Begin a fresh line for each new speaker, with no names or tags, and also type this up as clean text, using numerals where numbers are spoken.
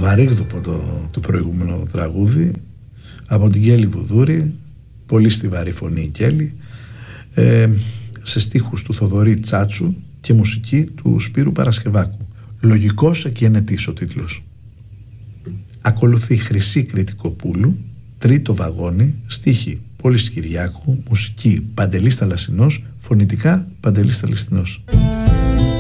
Βαρύγδουπο το προηγούμενο τραγούδι, από την Κέλη Βουδούρη, πολύ στιβαρή φωνή η Κέλη, σε στίχους του Θοδωρή Τσάτσου και μουσική του Σπύρου Παρασκευάκου. Λογικός και ενετής ο τίτλος. Ακολουθεί Χρυσή Κρητικοπούλου, Τρίτο Βαγόνι, στίχη Πόλης Κυριάκου, μουσική Παντελής Θαλασσινός, φωνητικά Παντελής Θαλασσινός.